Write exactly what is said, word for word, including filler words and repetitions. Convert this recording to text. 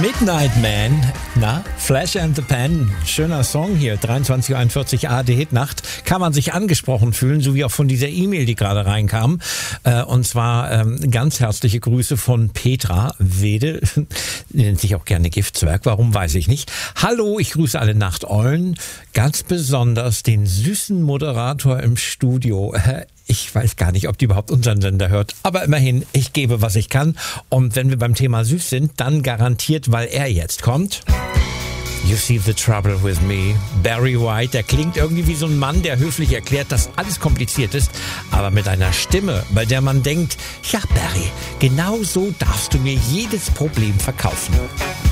Midnight Man, na, Flash and the Pan, schöner Song hier, dreiundzwanzig Uhr einundvierzig A R D Hitnacht, kann man sich angesprochen fühlen, so wie auch von dieser E-Mail, die gerade reinkam, äh, und zwar ähm, ganz herzliche Grüße von Petra Wede, nennt sich auch gerne Giftzwerg, warum weiß ich nicht. Hallo, ich grüße alle Nachteulen, ganz besonders den süßen Moderator im Studio. Ich weiß gar nicht, ob die überhaupt unseren Sender hört. Aber immerhin, ich gebe, was ich kann. Und wenn wir beim Thema süß sind, dann garantiert, weil er jetzt kommt. You see the trouble with me. Barry White, der klingt irgendwie wie so ein Mann, der höflich erklärt, dass alles kompliziert ist. Aber mit einer Stimme, bei der man denkt, ja Barry, genau so darfst du mir jedes Problem verkaufen.